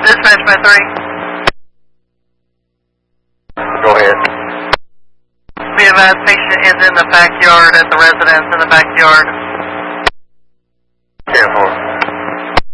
dispatch by 3. Go ahead. Be advised, patient is in the backyard at the residence in the backyard.